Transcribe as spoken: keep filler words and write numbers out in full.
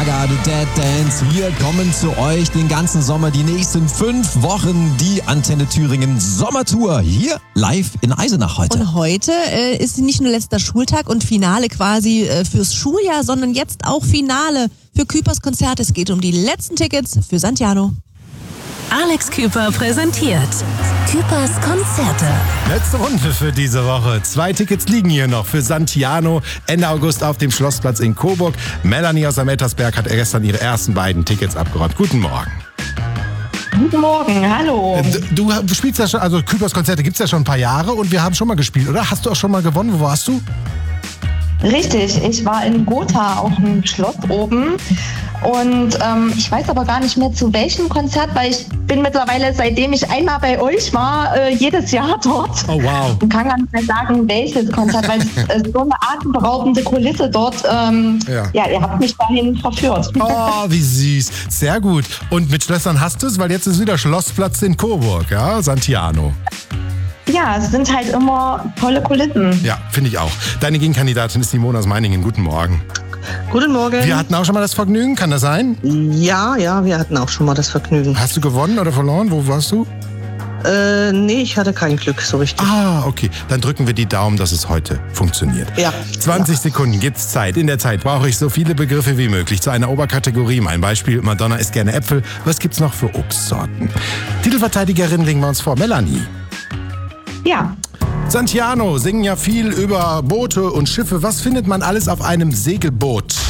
Gaga, The Dead Dance. Wir kommen zu euch den ganzen Sommer, die nächsten fünf Wochen, die Antenne Thüringen Sommertour hier live in Eisenach heute. Und heute äh, ist nicht nur letzter Schultag und Finale quasi äh, fürs Schuljahr, sondern jetzt auch Finale für Küpers Konzert. Es geht um die letzten Tickets für Santiano. Alex Küper präsentiert Küpers Konzerte. Letzte Runde für diese Woche. Zwei Tickets liegen hier noch für Santiano Ende August auf dem Schlossplatz in Coburg. Melanie aus Amelsberg hat gestern ihre ersten beiden Tickets abgeräumt. Guten Morgen. Guten Morgen, hallo. Du, du spielst ja schon, also Küpers Konzerte gibt es ja schon ein paar Jahre und wir haben schon mal gespielt, oder? Hast du auch schon mal gewonnen? Wo warst du? Richtig, ich war in Gotha auf dem Schloss oben und ähm, ich weiß aber gar nicht mehr zu welchem Konzert, weil ich bin mittlerweile, seitdem ich einmal bei euch war, äh, jedes Jahr dort. Oh wow. Und kann gar nicht mehr sagen, welches Konzert, weil es ist so eine atemberaubende Kulisse dort. Ähm, ja. ja, ihr habt mich dahin verführt. Oh, wie süß. Sehr gut. Und mit Schlössern hast du es, weil jetzt ist wieder Schlossplatz in Coburg, ja, Santiano. Ja, es sind halt immer tolle Kulissen. Ja, finde ich auch. Deine Gegenkandidatin ist Simone aus Meiningen. Guten Morgen. Guten Morgen. Wir hatten auch schon mal das Vergnügen, kann das sein? Ja, ja, wir hatten auch schon mal das Vergnügen. Hast du gewonnen oder verloren? Wo warst du? Äh, nee, ich hatte kein Glück so richtig. Ah, okay. Dann drücken wir die Daumen, dass es heute funktioniert. Ja. zwanzig ja. Sekunden gibt's Zeit. In der Zeit brauche ich so viele Begriffe wie möglich zu einer Oberkategorie. Mein Beispiel, Madonna isst gerne Äpfel. Was gibt's noch für Obstsorten? Titelverteidigerin legen wir uns vor. Melanie. Ja. Santiano singen ja viel über Boote und Schiffe. Was findet man alles auf einem Segelboot?